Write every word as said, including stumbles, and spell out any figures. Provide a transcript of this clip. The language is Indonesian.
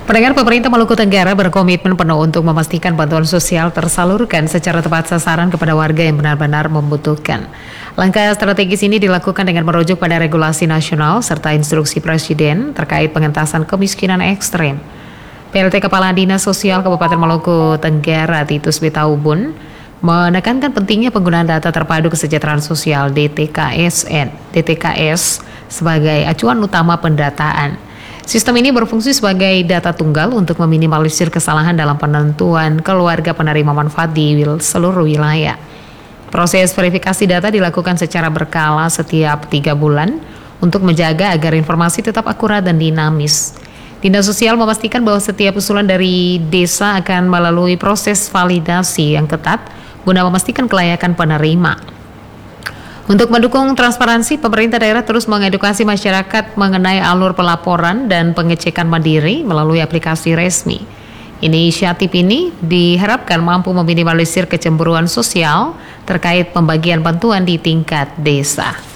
Pendengar, pemerintah Maluku Tenggara berkomitmen penuh untuk memastikan bantuan sosial tersalurkan secara tepat sasaran kepada warga yang benar-benar membutuhkan. Langkah strategis ini dilakukan dengan merujuk pada regulasi nasional serta instruksi Presiden terkait pengentasan kemiskinan ekstrem. P L T Kepala Dinas Sosial Kabupaten Maluku Tenggara Titus Betaubun menekankan pentingnya penggunaan data terpadu kesejahteraan sosial D T K S N, D T K S sebagai acuan utama pendataan. Sistem ini berfungsi sebagai data tunggal untuk meminimalisir kesalahan dalam penentuan keluarga penerima manfaat di seluruh wilayah. Proses verifikasi data dilakukan secara berkala setiap tiga bulan untuk menjaga agar informasi tetap akurat dan dinamis. Dinas Sosial memastikan bahwa setiap usulan dari desa akan melalui proses validasi yang ketat guna memastikan kelayakan penerima. Untuk mendukung transparansi, pemerintah daerah terus mengedukasi masyarakat mengenai alur pelaporan dan pengecekan mandiri melalui aplikasi resmi. Inisiatif ini diharapkan mampu meminimalisir kecemburuan sosial terkait pembagian bantuan di tingkat desa.